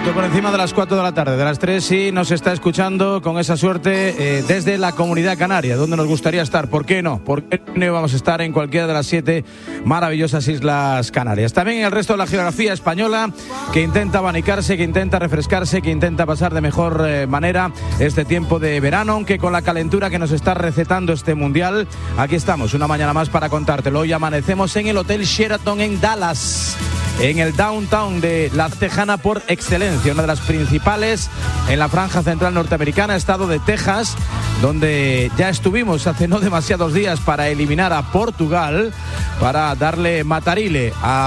minuto por encima de las 4 de la tarde, de las 3, y nos está escuchando con esa suerte desde la Comunidad Canaria, donde nos gustaría estar. ¿Por qué no? ¿Por qué no vamos a estar en cualquiera de las 7 maravillosas Islas Canarias? También en el resto de la geografía española, que intenta abanicarse, que intenta refrescarse, que intenta pasar de mejor manera este tiempo de verano, aunque con la calentura que nos está recetando este Mundial, aquí estamos, una mañana más para contártelo. Hoy amanecemos en el Hotel Sheraton en Dallas, en el downtown de la Tejana por excelencia, una de las principales en la franja central norteamericana, estado de Texas, donde ya estuvimos hace no demasiados días para eliminar a Portugal, para darle matarile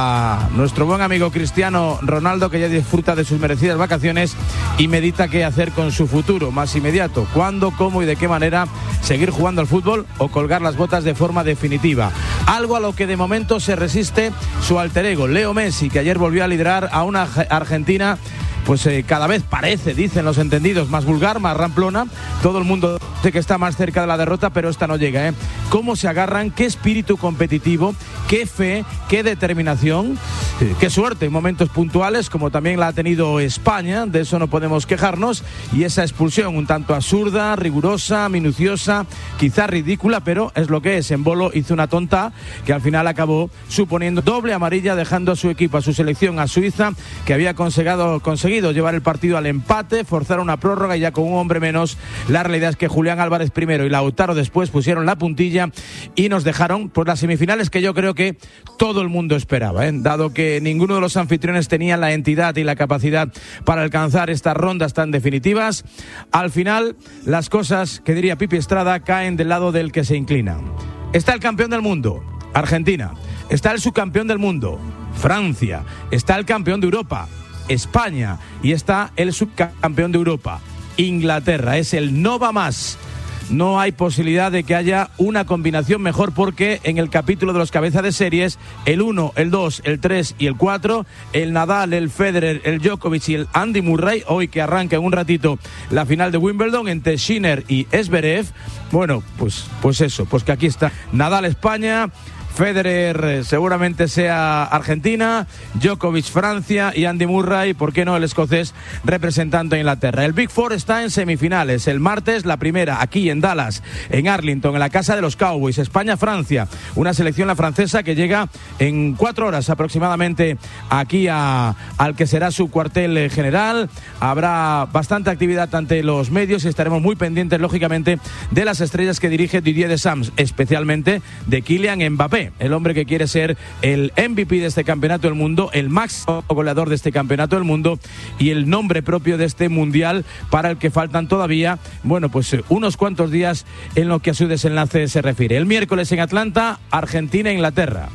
a nuestro buen amigo Cristiano Ronaldo, que ya disfruta de sus merecidas vacaciones y medita qué hacer con su futuro más inmediato, cuándo, cómo y de qué manera seguir jugando al fútbol o colgar las botas de forma definitiva. Algo a lo que de momento se resiste su alter ego, Leo Messi, que ayer volvió a liderar a una Argentina pues cada vez parece, dicen los entendidos, más vulgar, más ramplona. Todo el mundo dice que está más cerca de la derrota, pero esta no llega, ¿eh? Cómo se agarran, qué espíritu competitivo, qué fe, qué determinación, qué suerte en momentos puntuales, como también la ha tenido España, de eso no podemos quejarnos, y esa expulsión un tanto absurda, rigurosa, minuciosa, quizá ridícula, pero es lo que es. En Bolo hizo una tonta que al final acabó suponiendo doble amarilla, dejando a su equipo, a su selección, a Suiza, que había conseguido llevar el partido al empate, forzar una prórroga, y ya con un hombre menos. La realidad es que Julián Álvarez primero y Lautaro después pusieron la puntilla y nos dejaron pues las semifinales que yo creo que todo el mundo esperaba, dado que ninguno de los anfitriones tenía la entidad y la capacidad para alcanzar estas rondas tan definitivas. Al final las cosas, que diría Pipi Estrada, caen del lado del que se inclina. Está el campeón del mundo, Argentina. Está el subcampeón del mundo, Francia. Está el campeón de Europa, España, y está el subcampeón de Europa, Inglaterra. Es el no va más. No hay posibilidad de que haya una combinación mejor, porque en el capítulo de los cabezas de series, el 1, el 2, el 3 y el 4, el Nadal, el Federer, el Djokovic y el Andy Murray, hoy que arranca en un ratito la final de Wimbledon entre Sinner y Zverev. Bueno, pues eso, pues que aquí está Nadal España, Federer seguramente sea Argentina, Djokovic Francia y Andy Murray, ¿por qué no?, el escocés representando a Inglaterra. El Big Four está en semifinales. El martes la primera aquí en Dallas, en Arlington, en la casa de los Cowboys. España-Francia, una selección la francesa que llega en 4 horas aproximadamente aquí al que será su cuartel general. Habrá bastante actividad ante los medios y estaremos muy pendientes, lógicamente, de las estrellas que dirige Didier Deschamps, especialmente de Kylian Mbappé, el hombre que quiere ser el MVP de este campeonato del mundo, el máximo goleador de este campeonato del mundo y el nombre propio de este mundial, para el que faltan todavía, bueno, pues unos cuantos días en lo que a su desenlace se refiere. El miércoles en Atlanta, Argentina e Inglaterra.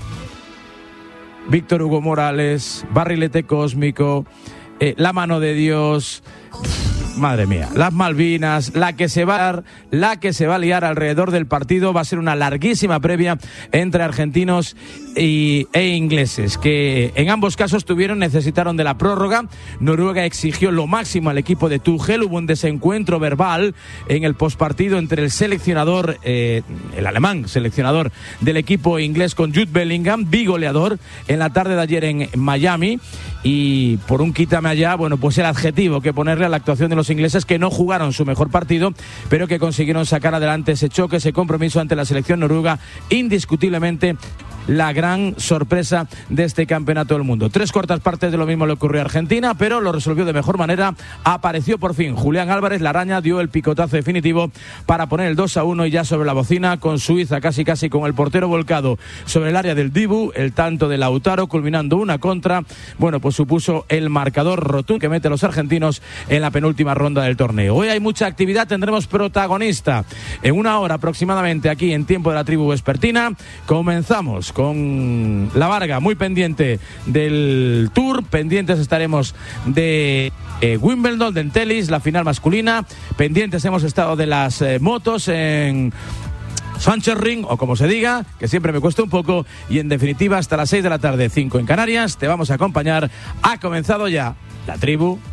Víctor Hugo Morales, barrilete cósmico, la mano de Dios. Madre mía, las Malvinas, la que se va a liar alrededor del partido. Va a ser una larguísima previa entre argentinos e ingleses, que en ambos casos necesitaron de la prórroga. Noruega exigió lo máximo al equipo de Tuchel. Hubo un desencuentro verbal en el postpartido entre el seleccionador, el alemán seleccionador del equipo inglés, con Jude Bellingham, bigoleador en la tarde de ayer en Miami. Y por un quítame allá, bueno, pues el adjetivo que ponerle a la actuación de los ingleses, que no jugaron su mejor partido, pero que consiguieron sacar adelante ese choque, ese compromiso ante la selección noruega, indiscutiblemente la gran sorpresa de este campeonato del mundo. 3 cuartas partes de lo mismo le ocurrió a Argentina, pero lo resolvió de mejor manera. Apareció por fin Julián Álvarez, la araña, dio el picotazo definitivo para poner el 2-1, y ya sobre la bocina, con Suiza casi con el portero volcado sobre el área del Dibu, el tanto de Lautaro culminando una contra. Bueno, pues supuso el marcador rotundo que mete a los argentinos en la penúltima ronda del torneo. Hoy hay mucha actividad, tendremos protagonista en 1 hora aproximadamente aquí en Tiempo de la Tribu Vespertina. Comenzamos con la Varga, muy pendiente del Tour, pendientes estaremos de Wimbledon, del tenis, la final masculina, pendientes hemos estado de las motos en Sánchez Ring, o como se diga, que siempre me cuesta un poco, y en definitiva hasta las 6 de la tarde, 5 en Canarias, te vamos a acompañar. Ha comenzado ya la Tribu